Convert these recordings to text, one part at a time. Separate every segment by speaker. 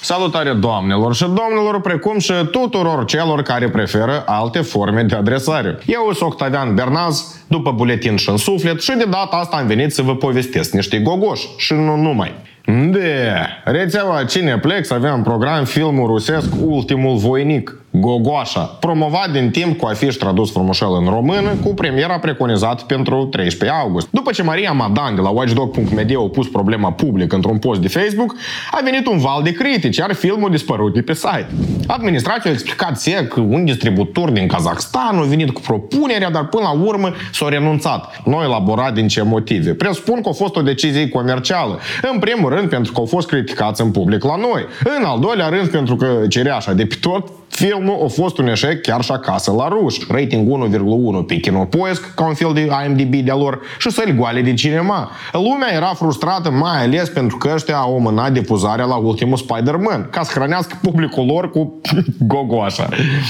Speaker 1: Salutare doamnelor și domnilor, precum și tuturor celor care preferă alte forme de adresare. Eu sunt Octavian Bernaz, după buletin și în suflet, și de data asta am venit să vă povestesc niște gogoși și nu numai. De rețeaua Cineplex avea în program filmul rusesc Ultimul voinic, Gogoașa, promovat din timp cu afiș tradus frumușel în română, cu premiera preconizată pentru 13 august. După ce Maria Madan de la watchdog.media a pus problema public într-un post de Facebook, a venit un val de critici, iar filmul dispărut de pe site. Administrația a explicat sec că un distribuitor din Kazakhstan a venit cu propunerea, dar până la urmă s-a renunțat. Nu a elaborat din ce motive. Presupun că a fost o decizie comercială. În primul rând pentru că au fost criticați în public la noi. În al doilea rând pentru că cireașa de pe tot, filmul a fost un eșec chiar și acasă la ruși. Rating 1,1 pe Kinopoisk, ca un fel de IMDb de-a lor, și săli goale de cinema. Lumea era frustrată mai ales pentru că ăștia au amânat difuzarea la ultimul Spider-Man, ca să hrănească publicul lor cu gogoașa.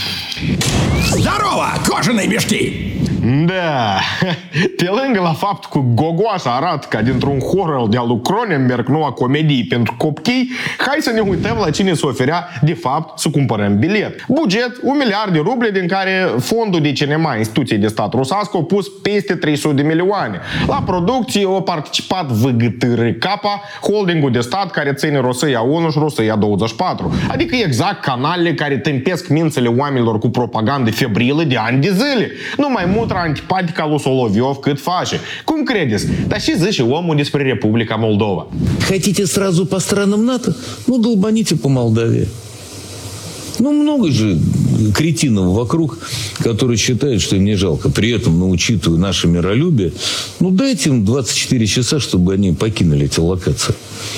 Speaker 2: Здорово, кожаные мешки!
Speaker 1: Da, pe lângă la fapt că gogoașa arată ca dintr-un horror de-a lui Cronenberg, noua comedie pentru copii, hai să ne uităm la cine se oferea de fapt să cumpărăm bilet. Buget, 1 miliard de ruble, din care fondul de cinema instituției de stat rusească a pus peste 300 de milioane. La producție a participat VGTRK, holdingul de stat care ține Rosia 1 și Rosia 24. Adică exact canalele care tâmpesc mințele oamenilor cu propagandă febrilă de ani de zile. Numai mutra antipatica lui Soloviov cât face. Cum credeți? Dar și zice omul despre Republica Moldova.
Speaker 3: Хотите сразу по странам НАТО? Ну, долбаните по Молдавии. Ну, много же кретинов вокруг, которые считают, что им не жалко. При этом, учитывая наше миролюбие, дайте им 24 часа, чтобы они покинули эти локации.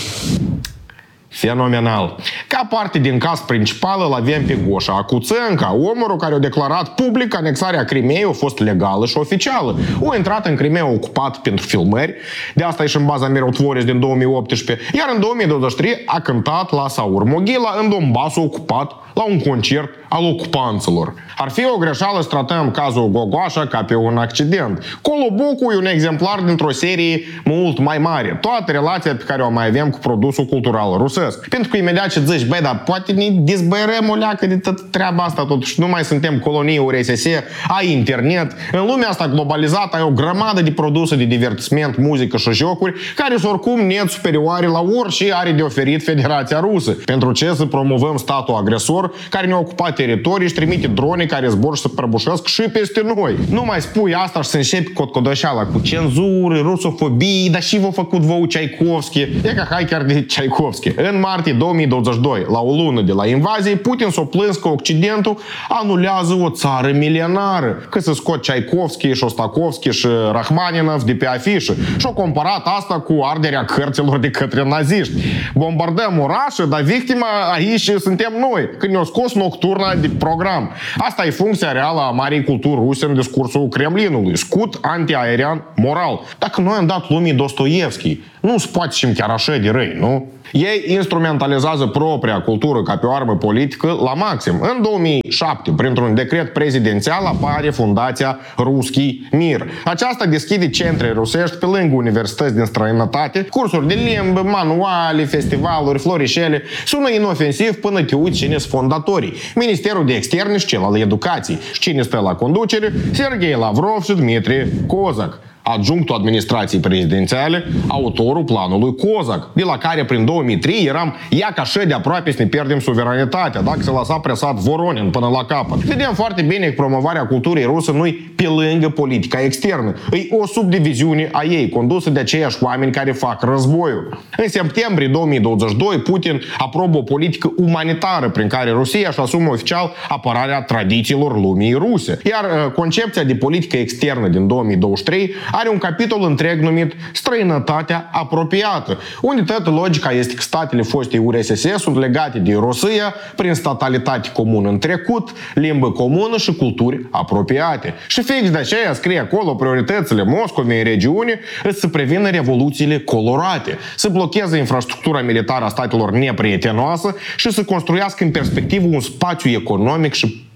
Speaker 1: Fenomenal. Ca parte din caz principal îl avem pe Goșa Acuțenca, omul care a declarat public că anexarea Crimeei a fost legală și oficială. A intrat în Crimea ocupat pentru filmări, de asta e și în baza Mirotvoris din 2018, iar în 2023 a cântat la Saur Moghila în Donbassul ocupat la un concert al ocupanților. Ar fi o greșeală să tratăm cazul Gogoașa ca pe un accident. Colobucu e un exemplar dintr-o serie mult mai mare. Toată relația pe care o mai avem cu produsul cultural rusesc. Pentru că imediat ce zici, băi, dar poate ne dizbărăm o leacă de tot treaba asta, totuși nu mai suntem colonii URSS, ai internet. În lumea asta globalizată ai o grămadă de produse de divertisment, muzică și jocuri care sunt oricum net superioare la orice are de oferit Federația Rusă. Pentru ce să promovăm statul agresor care ne-a ocupat teritorii și trimite drone care zbor și se prăbușesc și peste noi. Nu mai spui asta și să începi cotcodoșeala cu cenzură, rusofobie, dar și v-a făcut vouă Tchaikovsky. E ca hai chiar de Tchaikovsky. În martie 2022, la o lună de la invazie, Putin s-a plâns că Occidentul anulează o țară milenară, că se scot Tchaikovsky, Shostakovsky și Rachmaninov de pe afișă și a comparat asta cu arderea cărților de către naziști. Bombardăm orașe, dar victima aici suntem noi, când ne-au scos nocturna de program. Asta e funcția reală a marii culturi ruse în discursul Kremlinului. Scut antiaerian moral. Dacă noi am dat lumii Dostoevski, nu se poate și chiar așa de răi, nu? Ei instrumentalizează propria cultură ca pe o armă politică la maxim. În 2007, printr-un decret prezidențial, apare Fundația Ruski Mir. Aceasta deschide centre rusești pe lângă universități din străinătate, cursuri de limbă, manuale, festivaluri, florișele. Sună inofensiv până te uiți cine sunt fondatorii. Ministerul de Externe și cel al Educației. Și cine stă la conducere? Sergei Lavrov și Dmitri Kozak, adjunctul administrației prezidențiale, autorul planului Kozak, de la care prin 2003 eram ia ca așa de aproape să ne pierdem suveranitatea, dacă se lăsa presat Voronin până la capăt. Vedem foarte bine că promovarea culturii ruse nu-i pe lângă politica externă. E o subdiviziune a ei, condusă de aceiași oameni care fac războiul. În septembrie 2022, Putin aprobă o politică umanitară prin care Rusia își asumă oficial apărarea tradițiilor lumii ruse. Iar concepția de politică externă din 2023 are un capitol întreg numit Străinătatea apropiată, unde toată logica este că statele fostei URSS sunt legate de Rusia prin statalitate comună în trecut, limbă comună și culturi apropiate. Și fix de aceea scrie acolo prioritățile Moscovei în regiune să prevină revoluțiile colorate, să blocheze infrastructura militară a statelor neprietenoasă și să construiască în perspectivă un spațiu economic și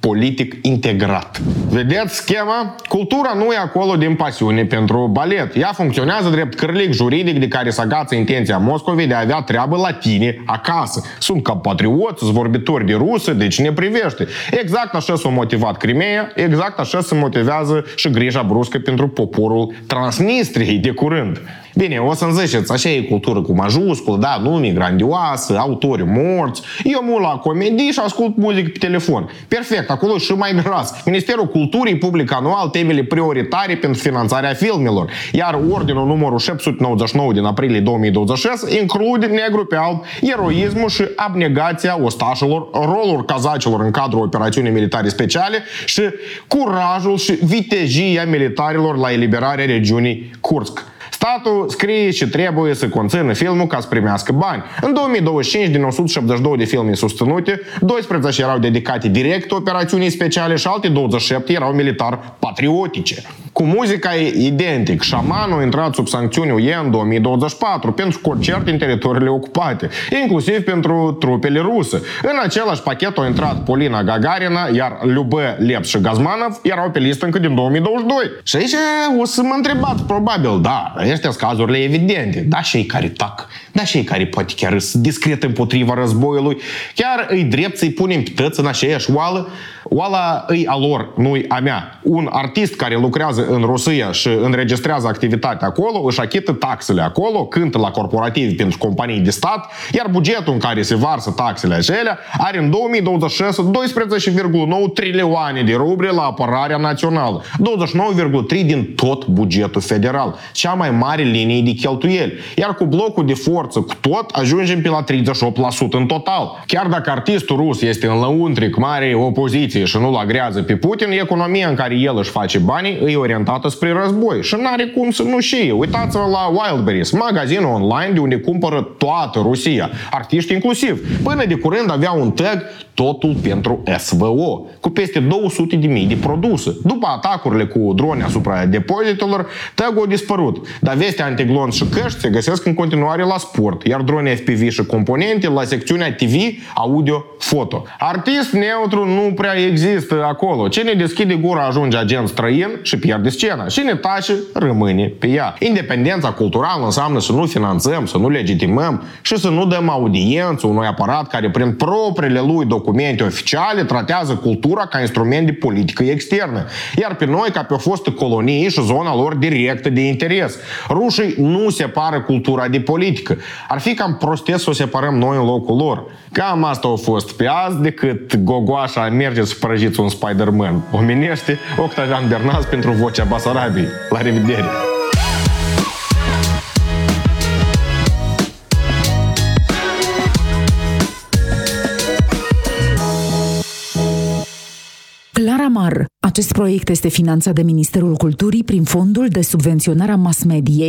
Speaker 1: politic integrat. Vedeți schema? Cultura nu e acolo din pasiune pentru balet. Ea funcționează drept cârlic juridic de care se agață intenția Moscovei de a avea treabă la tine acasă. Sunt compatrioți, sunt vorbitori de rusă, deci ne privește. Exact așa s-a motivat Crimea, exact așa se motivează și grija bruscă pentru poporul Transnistriei de curând. Bine, o să-mi ziceți, așa e cultură cu majuscul, da, nume grandioasă, autori morți. Eu mă la comedii și ascult muzică pe telefon. Perfect, acolo și mai gras. Ministerul Culturii publică anual temele prioritare pentru finanțarea filmelor. Iar ordinul numărul 799 din aprilie 2026 include negru pe alb eroismul și abnegația ostașilor, rolul cazacilor în cadrul operațiunii militare speciale și curajul și vitejia militarilor la eliberarea regiunii Kursk. Statul scrie și trebuie să conțină filmul ca să primească bani. În 2025, din 172 de filme susținute, 12 erau dedicate direct operațiunii speciale și alte 27 erau militar-patriotice. Cu muzica e identic. Șamanul a intrat sub sancțiuni UE în 2024 pentru concert în teritoriile ocupate, inclusiv pentru trupele ruse. În același pachet au intrat Polina Gagarina, iar Lyubę, Leps și Gazmanov erau pe listă încă din 2022. Și aici o să mă întrebați, probabil, da, astea sunt cazurile evidente. Da, și ei care tac, da, și ei care poate chiar sunt discret împotriva războiului, chiar îi drept să-i punem pe tăți în aceeași oală. Oala îi a lor, nu-i a mea. Un artist care lucrează în Rusia și înregistrează activitatea acolo, își achită taxele acolo, cântă la corporativ pentru companii de stat, iar bugetul în care se varsă taxele acelea are în 2026 12,9 trilioane de ruble la apărarea națională, 29,3 din tot bugetul federal, cea mai mare linie de cheltuieli. Iar cu blocul de forță cu tot ajungem pe la 38% în total. Chiar dacă artistul rus este în lăuntric mare opoziție și nu-l agrează pe Putin, economia în care el își face banii e orientată spre război și n-are cum să nu știe. Uitați-vă la Wildberries, magazinul online de unde cumpără toată Rusia, artiști inclusiv. Până de curând avea un tag totul pentru SVO, cu peste 200.000 de produse. După atacurile cu drone asupra depozitelor, tag-ul a dispărut, dar veste antiglonț și căști se găsesc în continuare la sport, iar drone FPV și componente la secțiunea TV, audio, foto. Artist neutru nu prea există acolo. Cine deschide gura ajunge agent străin și pierde scena. Cine tace, rămâne pe ea. Independența culturală înseamnă să nu finanțăm, să nu legitimăm și să nu dăm audiență unui aparat care prin propriile lui documente oficiale tratează cultura ca instrument de politică externă. Iar pe noi ca pe o fostă colonie și zona lor directă de interes. Rușii nu separă cultura de politică. Ar fi cam prostie să o separăm noi în locul lor. Cam asta a fost pe azi, decât gogoașa mergeți să prăjiți un Spider-Man. Omenește, Octavian Bernaz pentru Vocea Basarabiei. La revedere!
Speaker 2: Claramar. Acest proiect este finanțat de Ministerul Culturii prin Fondul de Subvenționare a Mass Mediei.